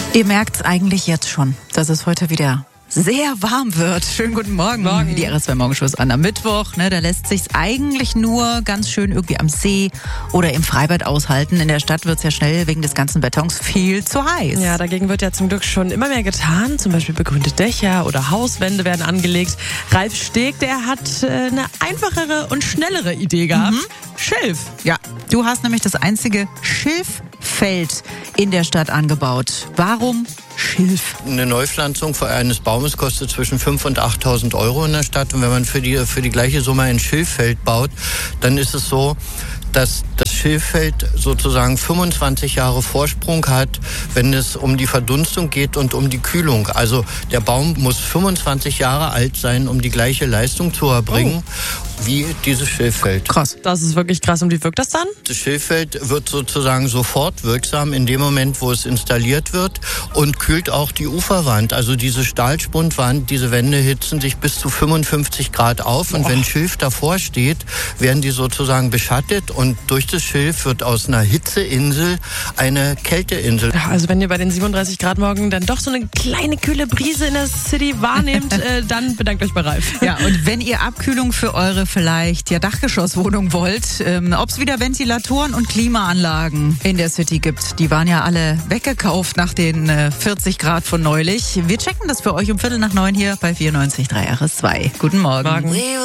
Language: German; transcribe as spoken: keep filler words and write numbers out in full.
Ihr merkt eigentlich jetzt schon, dass es heute wieder sehr warm wird. Schönen guten Morgen. Morgen. Die R S zwei Morgenshow ist an am Mittwoch. Ne, da lässt sich's eigentlich nur ganz schön irgendwie am See oder im Freibad aushalten. In der Stadt wird's ja schnell wegen des ganzen Betons viel zu heiß. Ja, dagegen wird ja zum Glück schon immer mehr getan. Zum Beispiel begrünte Dächer oder Hauswände werden angelegt. Ralf Steg, der hat äh, eine einfachere und schnellere Idee gehabt. Mhm. Schilf. Ja, du hast nämlich das einzige Schilffeld in der Stadt angebaut. Warum Schilf? Eine Neupflanzung eines Baumes kostet zwischen fünftausend und achttausend Euro in der Stadt. Und wenn man für die, für die gleiche Summe ein Schilffeld baut, dann ist es so, dass das Schilffeld sozusagen fünfundzwanzig Jahre Vorsprung hat, wenn es um die Verdunstung geht und um die Kühlung. Also der Baum muss fünfundzwanzig Jahre alt sein, um die gleiche Leistung zu erbringen oh. wie dieses Schilffeld. Krass. Das ist wirklich krass. Und wie wirkt das dann? Das Schilffeld wird sozusagen sofort wirksam in dem Moment, wo es installiert wird und kühlt auch die Uferwand. Also diese Stahlspundwand, diese Wände hitzen sich bis zu fünfundfünfzig Grad auf. Und oh. wenn Schilf davor steht, werden die sozusagen beschattet und durch das Schilf wird aus einer Hitzeinsel eine Kälteinsel. Ja, also wenn ihr bei den siebenunddreißig Grad morgen dann doch so eine kleine kühle Brise in der City wahrnehmt, äh, dann bedankt euch bei Ralf. Ja, und wenn ihr Abkühlung für eure vielleicht ja Dachgeschosswohnung wollt, ähm, ob es wieder Ventilatoren und Klimaanlagen in der City gibt, die waren ja alle weggekauft nach den äh, vierzig Grad von neulich. Wir checken das für euch um Viertel nach neun hier bei vierundneunzig Komma drei R S zwei. Guten Morgen. Morgen.